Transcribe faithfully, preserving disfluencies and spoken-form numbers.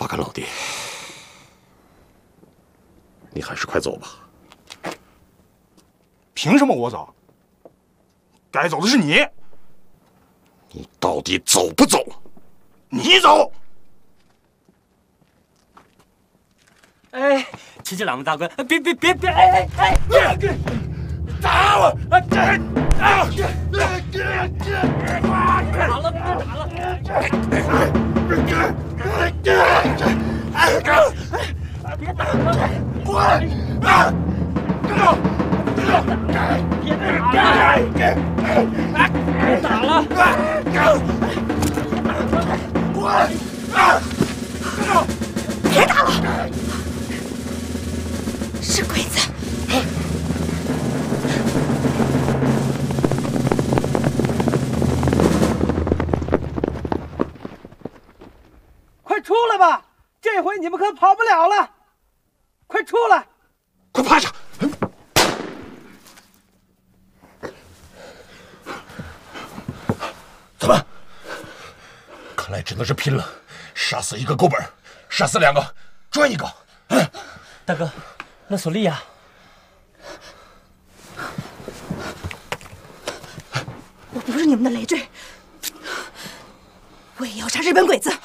八干老弟，你还是快走吧。 凭什么我走？该走的是你。 你到底走不走？ 你走。 哎，七七老母大哥，别别别别！哎哎哎！ 打我！啊！这啊！ 好了，别打了！别打了！ 滚！啊！ 别打了！别打了！ 滚！啊！ 别打了！是鬼子！ 快出来吧！这回你们可跑不了了！快出来！ 快趴下！ 怎么？看来只能是拼了，杀死一个够本，杀死两个赚一个。嗯， 大哥，那索莉亚， 我不是你们的累赘，我也要杀日本鬼子。